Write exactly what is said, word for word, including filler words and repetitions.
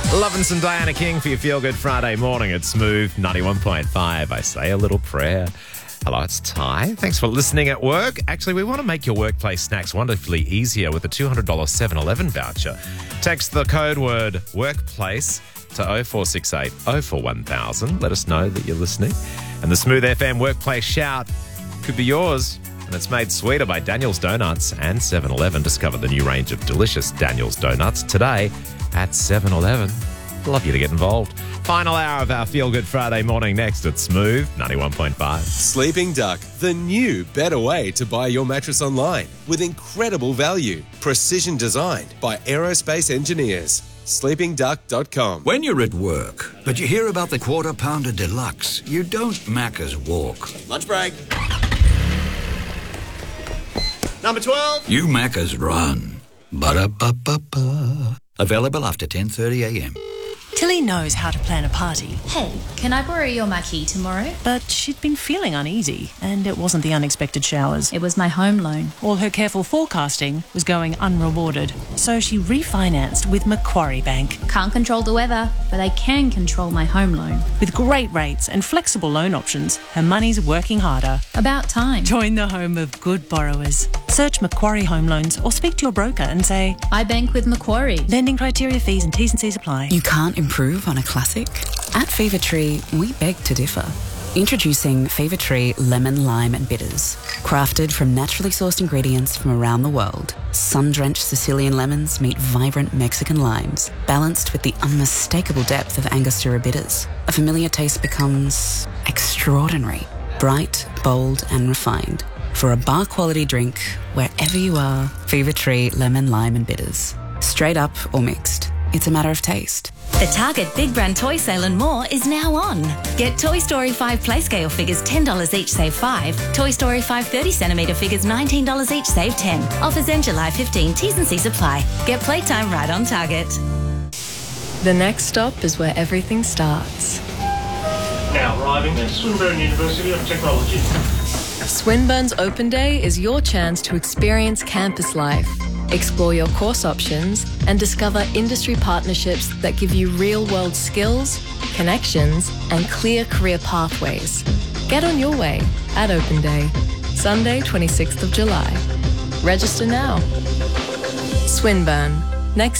Loving some Diana King for your Feel Good Friday morning. It's Smooth ninety-one point five. I say a little prayer. Hello, it's Ty. Thanks for listening at work. Actually, we want to make your workplace snacks wonderfully easier with a two hundred dollars seven eleven voucher. Text the code word workplace to oh four six eight, oh four one thousand. Let us know that you're listening. And the Smooth F M Workplace Shout could be yours. And it's made sweeter by Daniel's Donuts and seven eleven. Discover the new range of delicious Daniel's Donuts today at seven eleven. Love you to get involved. Final hour of our Feel Good Friday morning next at Smooth ninety-one point five. Sleeping Duck, the new, better way to buy your mattress online with incredible value. Precision designed by aerospace engineers. sleeping duck dot com. When you're at work, but you hear about the Quarter Pounder Deluxe, you don't Macca's walk. Lunch break. Number twelve. You Macca's run. Ba-da-ba-ba-ba. Available after ten thirty a.m. Tilly knows how to plan a party. Hey, can I borrow your marquee tomorrow? But she'd been feeling uneasy, and it wasn't the unexpected showers. It was my home loan. All her careful forecasting was going unrewarded, so she refinanced with Macquarie Bank. Can't control the weather, but I can control my home loan. With great rates and flexible loan options, her money's working harder. About time. Join the home of good borrowers. Search Macquarie Home Loans or speak to your broker and say, I bank with Macquarie. Lending criteria, fees and T's and C's apply. You can't improve on a classic? At Fever Tree, we beg to differ. Introducing Fever Tree Lemon, Lime and Bitters. Crafted from naturally sourced ingredients from around the world, sun-drenched Sicilian lemons meet vibrant Mexican limes, balanced with the unmistakable depth of Angostura bitters. A familiar taste becomes extraordinary, bright, bold and refined. For a bar-quality drink, wherever you are, Fever Tree Lemon, Lime and Bitters. Straight up or mixed, it's a matter of taste. The Target Big Brand Toy Sale and more is now on. Get Toy Story five Play Scale figures ten dollars each, save five dollars. Toy Story five thirty centimetre figures nineteen dollars each, save ten dollars. Offers end July fifteenth. T's and C's apply. Get playtime right on Target. The next stop is where everything starts. Now arriving at Swinburne University of Technology. Swinburne's Open Day is your chance to experience campus life, explore your course options, and discover industry partnerships that give you real-world skills, connections, and clear career pathways. Get on your way at Open Day, Sunday, twenty-sixth of July. Register now. Swinburne.